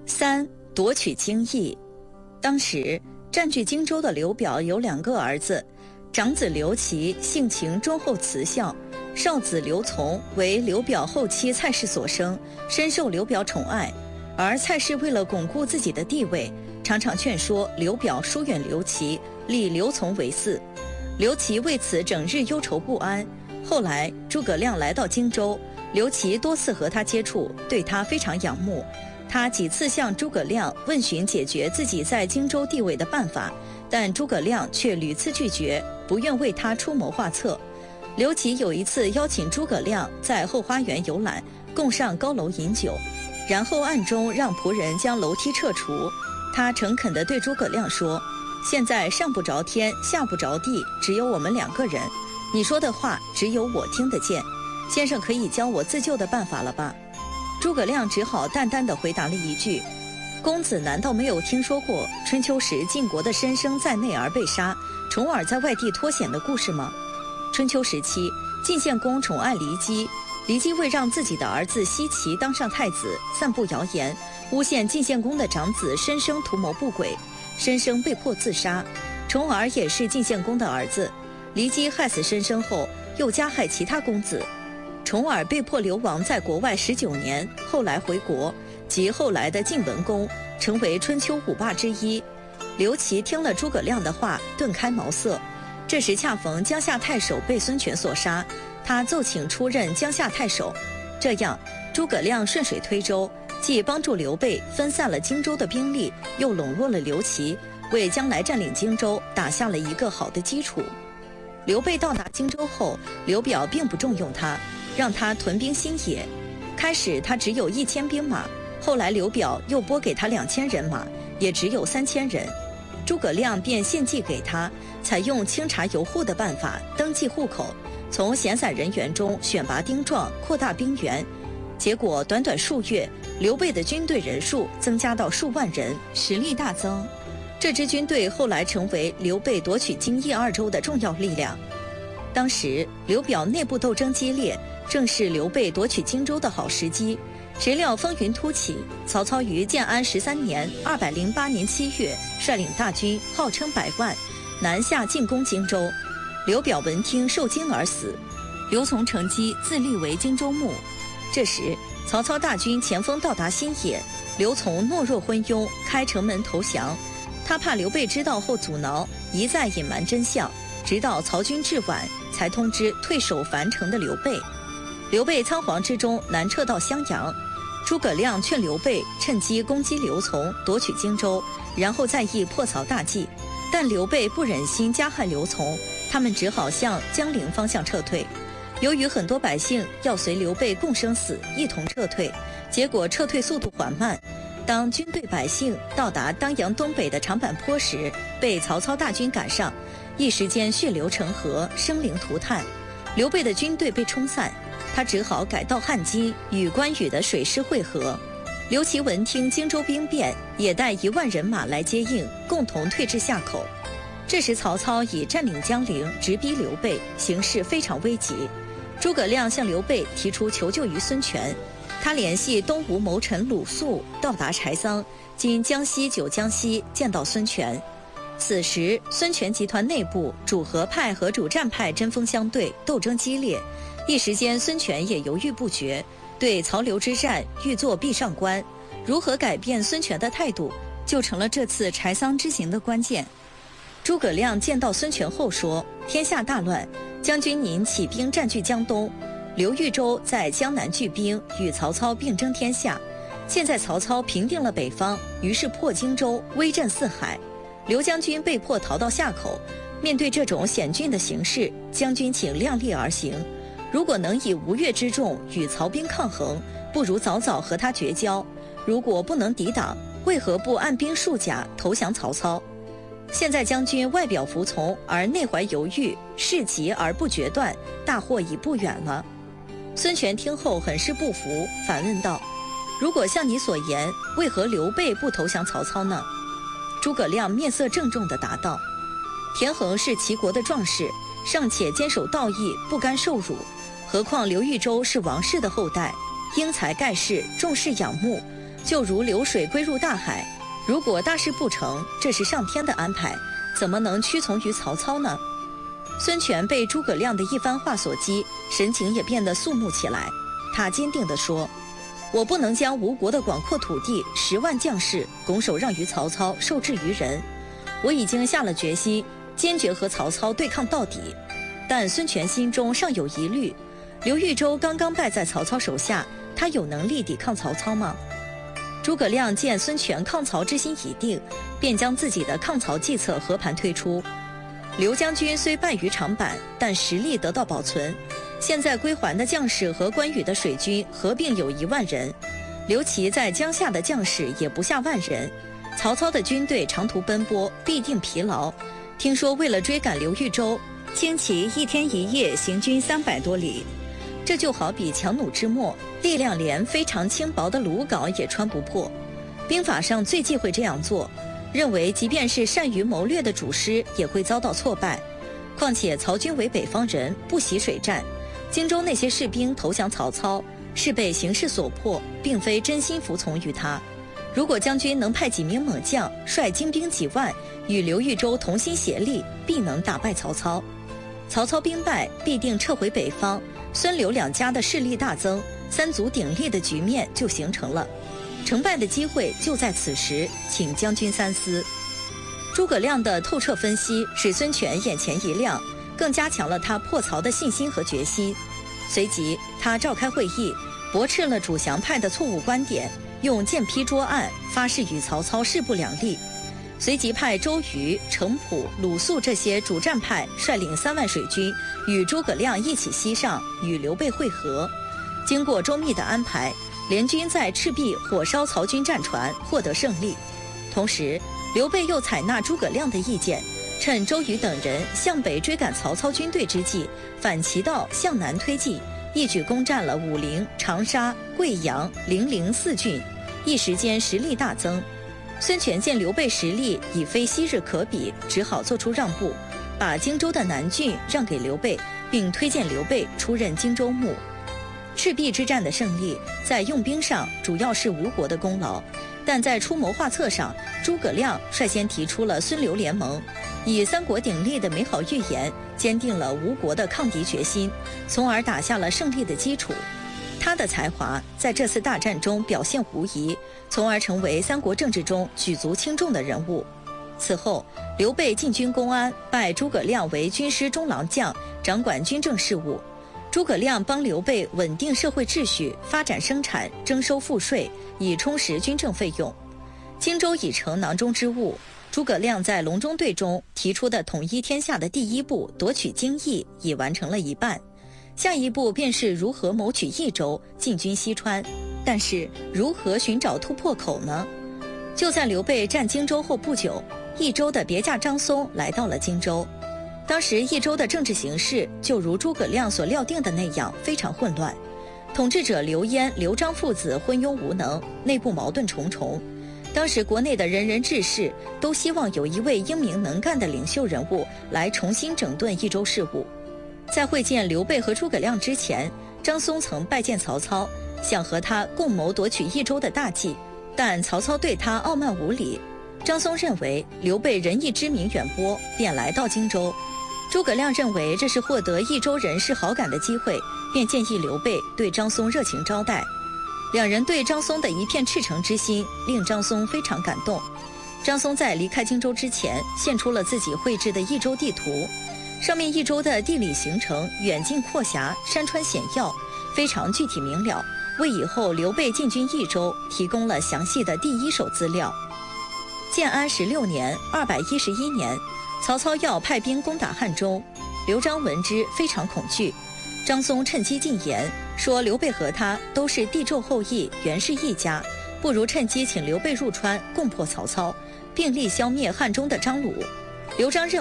3. 夺取京邑。当时占据荆州的刘表有2个儿子，长子刘琦性情忠厚慈孝，少子刘琮为刘表后妻蔡氏所生，深受刘表宠爱。而蔡氏为了巩固自己的地位，常常劝说刘表疏远刘琦，立刘琮为嗣。刘琦为此整日忧愁不安。后来诸葛亮来到荆州，刘琦多次和他接触，对他非常仰慕。他几次向诸葛亮问询解决自己在荆州地位的办法，但诸葛亮却屡次拒绝，不愿为他出谋划策。刘琦有一次邀请诸葛亮在后花园游览，共上高楼饮酒，然后暗中让仆人将楼梯撤除。他诚恳地对诸葛亮说：“现在上不着天，下不着地，只有我们2个人，你说的话只有我听得见，先生可以教我自救的办法了吧？”诸葛亮只好淡淡地回答了一句：“公子难道没有听说过春秋时晋国的申生在内而被杀，重耳在外地脱险的故事吗？春秋时期，晋献公宠爱骊姬，骊姬为让自己的儿子奚齐当上太子，散布谣言，诬陷晋献公的长子申生图谋不轨，申生被迫自杀。重耳也是晋献公的儿子，骊姬害死申生后，又加害其他公子。重耳被迫流亡在国外19年，后来回国，即后来的晋文公，成为春秋5霸之一。刘琦听了诸葛亮的话，顿开茅塞。这时恰逢江夏太守被孙权所杀，他奏请出任江夏太守。这样，诸葛亮顺水推舟，既帮助刘备分散了荆州的兵力，又笼络了刘琦，为将来占领荆州打下了一个好的基础。刘备到达荆州后，刘表并不重用他，让他屯兵新野。开始他只有1000兵马，后来刘表又拨给他2000人马，也只有3000人。诸葛亮便献计给他，采用清查游户的办法登记户口，从闲散人员中选拔丁壮，扩大兵源。结果短短数月，刘备的军队人数增加到数万人，实力大增。这支军队后来成为刘备夺取荆益2州的重要力量。当时刘表内部斗争激烈，正是刘备夺取荆州的好时机。谁料风云突起，曹操于建安13年208年7月率领大军，号称100万，南下进攻荆州。刘表闻听受惊而死，刘琮乘机自立为荆州牧。这时曹操大军前锋到达新野，刘琮懦弱昏庸，开城门投降。他怕刘备知道后阻挠，一再隐瞒真相，直到曹军至晚，才通知退守樊城的刘备。刘备仓皇之中南撤到襄阳，诸葛亮劝刘备趁机攻击刘琮，夺取荆州，然后再议破曹大计。但刘备不忍心加害刘琮，他们只好向江陵方向撤退。由于很多百姓要随刘备共生死，一同撤退，结果撤退速度缓慢。当军队百姓到达当阳东北的长坂坡时，被曹操大军赶上，一时间血流成河，生灵涂炭。刘备的军队被冲散，他只好改道汉津，与关羽的水师会合。刘琦闻听荆州兵变，也带1万人马来接应，共同退至夏口。这时曹操已占领江陵，直逼刘备，形势非常危急。诸葛亮向刘备提出求救于孙权，他联系东吴谋臣鲁肃到达柴桑（今江西九江西），见到孙权。此时孙权集团内部主和派和主战派针锋相对，斗争激烈。一时间孙权也犹豫不决，对曹刘之战欲做壁上观。如何改变孙权的态度，就成了这次柴桑之行的关键。诸葛亮见到孙权后说：“天下大乱，将军您起兵占据江东，刘豫州在江南聚兵，与曹操并争天下。现在曹操平定了北方，于是破荆州，威震四海。刘将军被迫逃到夏口。面对这种险峻的形势，将军请量力而行。如果能以吴越之众与曹兵抗衡，不如早早和他绝交；如果不能抵挡，为何不按兵束甲投降曹操？现在将军外表服从，而内怀犹豫，事急而不决断，大祸已不远了。”孙权听后很是不服，反问道：“如果像你所言，为何刘备不投降曹操呢？”诸葛亮面色郑重地答道：“田横是齐国的壮士，尚且坚守道义，不甘受辱，何况刘豫州是王室的后代，英才盖世，众士仰慕。 就如流水归入大海。如果大事不成，这是上天的安排，怎么能屈从于曹操呢？孙权被诸葛亮的一番话所激，神情也变得肃穆起来。他坚定地说：我不能将吴国的广阔土地、10万将士拱手让于曹操，受制于人。我已经下了决心，坚决和曹操对抗到底。但孙权心中尚有疑虑，刘豫州刚刚败在曹操手下，他有能力抵抗曹操吗？诸葛亮见孙权抗曹之心已定，便将自己的抗曹计策和盘推出。刘将军虽败于长坂，但实力得到保存。现在归还的将士和关羽的水军合并有1万人，刘琦在江夏的将士也不下10000人。曹操的军队长途奔波，必定疲劳。听说为了追赶刘豫州，轻骑1天1夜行军300多里。这就好比强弩之末，力量连非常轻薄的鲁缟也穿不破。兵法上最忌讳这样做，认为即便是善于谋略的主师也会遭到挫败。况且曹军为北方人，不习水战，荆州那些士兵投降曹操，是被形势所迫，并非真心服从于他。如果将军能派几名猛将，率精兵几万，与刘豫州同心协力，必能打败曹操。曹操兵败，必定撤回北方，孙刘2家的势力大增，3足鼎立的局面就形成了。成败的机会就在此时，请将军三思。诸葛亮的透彻分析使孙权眼前一亮，更加强了他破曹的信心和决心。随即他召开会议，驳斥了主降派的错误观点，用剑批捉案，发誓与曹操势不两立。随即派周瑜、程普、鲁肃这些主战派率领3万水军，与诸葛亮一起西上，与刘备会合。经过周密的安排，联军在赤壁火烧曹军战船，获得胜利。同时，刘备又采纳诸葛亮的意见，趁周瑜等人向北追赶曹操军队之际，反其道向南推进，一举攻占了武陵、长沙、贵阳、零陵4郡，一时间实力大增。孙权见刘备实力已非昔日可比，只好做出让步，把荆州的南郡让给刘备，并推荐刘备出任荆州牧。赤壁之战的胜利，在用兵上主要是吴国的功劳，但在出谋划策上，诸葛亮率先提出了孙刘联盟，以3国鼎立的美好预言，坚定了吴国的抗敌决心，从而打下了胜利的基础。他的才华在这次大战中表现无疑，从而成为三国政治中举足轻重的人物。此后，刘备进军公安，拜诸葛亮为军师中郎将，掌管军政事务。诸葛亮帮刘备稳定社会秩序，发展生产，征收赋税，以充实军政费用。荆州已成囊中之物，诸葛亮在隆中对中提出的统一天下的第一步夺取荆益已完成了一半，下一步便是如何谋取益州，进军西川。但是如何寻找突破口呢？就在刘备占荆州后不久，益州的别驾张松来到了荆州。当时益州的政治形势就如诸葛亮所料定的那样，非常混乱。统治者刘焉、刘璋父子昏庸无能，内部矛盾重重。当时国内的人人志士都希望有一位英明能干的领袖人物来重新整顿益州事务。在会见刘备和诸葛亮之前，张松曾拜见曹操，想和他共谋夺取益州的大计，但曹操对他傲慢无礼。张松认为刘备仁义之名远播，便来到荆州。诸葛亮认为这是获得益州人士好感的机会，便建议刘备对张松热情招待。两人对张松的一片赤诚之心，令张松非常感动。张松在离开荆州之前，献出了自己绘制的益州地图，上面益州的地理形成远近阔狭，山川险要，非常具体明了，为以后刘备进军益州提供了详细的第一手资料。建安16年211年，曹操要派兵攻打汉中，刘璋闻之非常恐惧。张松趁机进言，说刘备和他都是帝胄后裔，原是一家，不如趁机请刘备入川，共破曹操，并力消灭汉中的张鲁。刘璋认